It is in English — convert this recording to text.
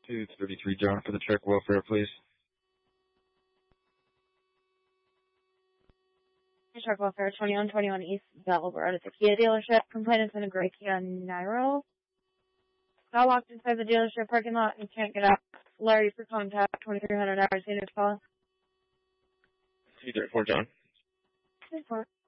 233 John for the truck welfare, please. Truck welfare 2121 East Bell Road at the Kia dealership. Complainant's in a gray Kia Niro. Got locked inside the dealership parking lot and can't get out. Larry for contact, 2300 hours, unit call. 234 John. 234.